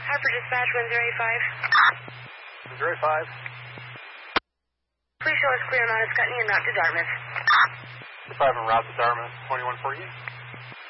Harper Dispatch 1085. 1085. Please show us clear on Scutney and route to Dartmouth. 5 en route to Dartmouth, 21 for you.